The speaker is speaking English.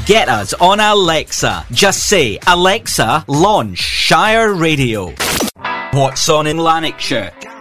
Get us on Alexa. Just say, Alexa, launch Shire Radio. What's on in Lanarkshire?